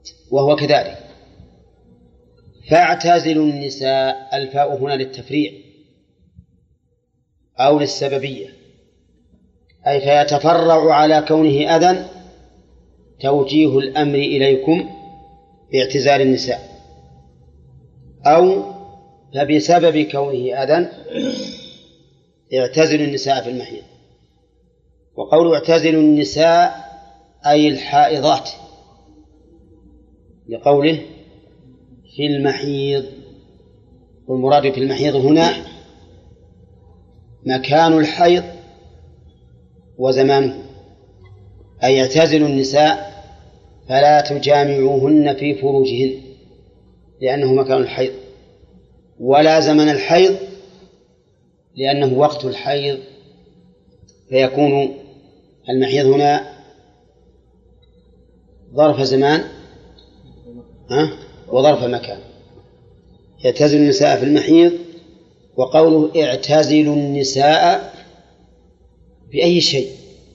وهو كذلك. فاعتزلوا النساء، الفاء هنا للتفريع أو للسببية، أي فيتفرع على كونه أذى توجيه الأمر إليكم باعتزال النساء، أو فبسبب كونه أذى اعتزلوا النساء في المحيض. وقولوا اعتزلوا النساء أي الحائضات، لقوله في المحيض، والمراد في المحيض هنا مكان الحيض وزمانه، أي اعتزلوا النساء فلا تجامعوهن في فروجهن لأنه مكان الحيض، ولا زمن الحيض لأنه وقت الحيض، فيكون المحيض هنا ظرف زمان وظرف مكان. يعتزل النساء في المحيض. وقوله اعتزلوا النساء بأي شيء،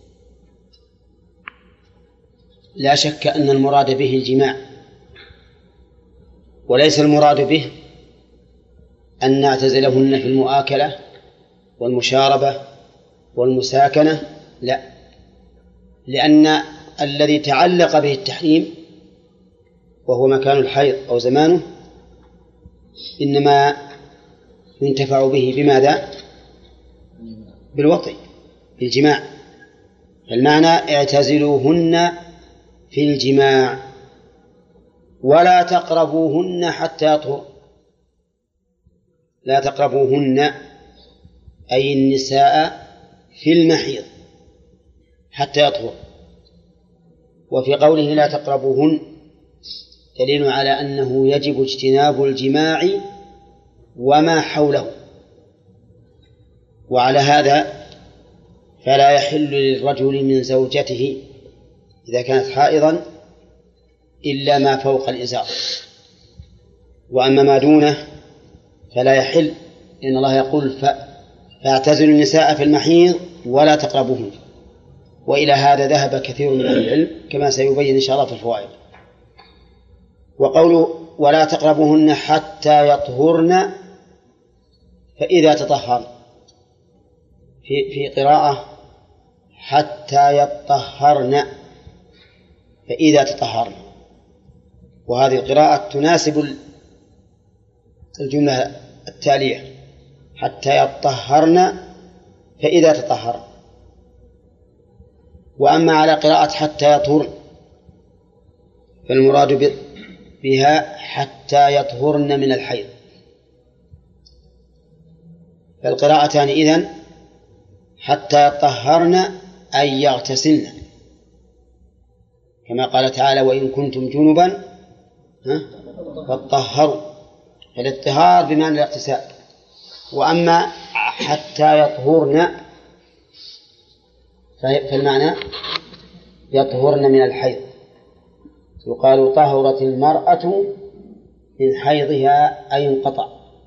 لا شك أن المراد به الجماع، وليس المراد به أن نعتزلهن في المؤاكلة والمشاربة والمساكنة، لا، لأن الذي تعلق به التحريم وهو مكان الحيض أو زمانه إنما ينتفع به بماذا؟ بالوطي، بالجماع. المعنى اعتزلوهن في الجماع ولا تقربوهن حتى يطهر. لا تقربوهن أي النساء في المحيض حتى يطهر. وفي قوله لا تقربوهن دليل على أنه يجب اجتناب الجماع وما حوله. وعلى هذا فلا يحل للرجل من زوجته إذا كانت حائضا إلا ما فوق الإزار، وأما ما دونه فلا يحل، إن الله يقول فاعتزلوا النساء في المحيض ولا تقربوهن. وإلى هذا ذهب كثير من أهل العلم كما سيبين إن شاء الله في الفوائد. وقوله ولا تقربوهن حتى يطهرن فإذا تطهرن، في قراءة حتى يطهرن فإذا تطهرن، وهذه القراءة تناسب الجملة التالية حتى يطهرن فإذا تطهرن. وأما على قراءة حتى يطهرن فالمراد بها حتى يطهرن من الحيض. فالقراءتان إذن حتى يطهرن أي يغتسلن، كما قال تعالى وإن كنتم جنبا فاطهروا، فالاطهار بمعنى الاغتسال. وأما حتى يطهرن فالمعنى يطهرن من الحيض. يقال طهرت المرأة من حيضها أي انقطع.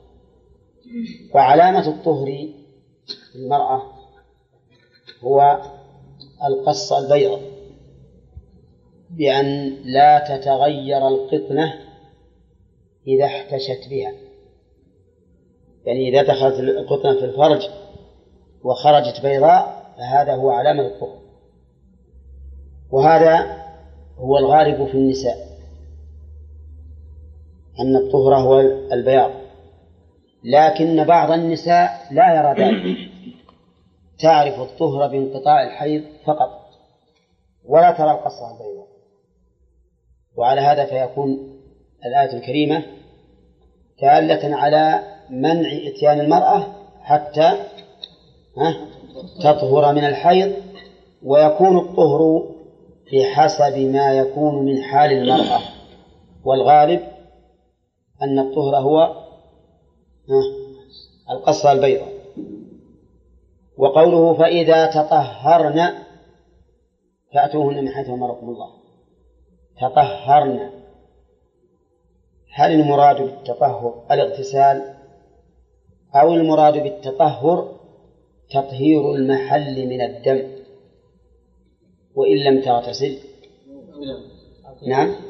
وعلامة الطهر في المرأة هو القصة البيضاء، بأن لا تتغير القطنة إذا احتشت بها، يعني إذا دخلت القطنة في الفرج وخرجت بيضاء فهذا هو علامة الطهر. وهذا هو الغالب في النساء، أن الطهر هو البياض، لكن بعض النساء لا يرى ذلك، تعرف الطهر بانقطاع الحيض فقط ولا ترى القصة البيضاء. وعلى هذا فيكون الآية الكريمة دالة على منع إتيان المرأة حتى تطهر من الحيض، ويكون الطهر بحسب ما يكون من حال المرأة، والغالب أن الطهر هو القصة البيضاء. وقوله فإذا تطهرن فأتوهن من حيث أمركم الله، تطهرن، هل المراد بالتطهر الاغتسال أو المراد بالتطهر تطهير المحل من الدم وإن لم تغتسل؟ نعم.